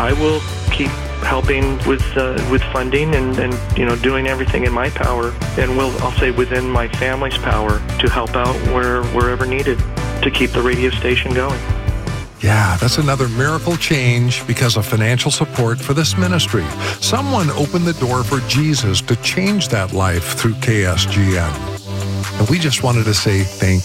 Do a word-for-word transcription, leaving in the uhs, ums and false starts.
I will keep helping with uh, with funding and, and you know doing everything in my power, and will I'll say within my family's power to help out where wherever needed to keep the radio station going. Yeah, that's another miracle change because of financial support for this ministry. Someone opened the door for Jesus to change that life through K S G N. And we just wanted to say thank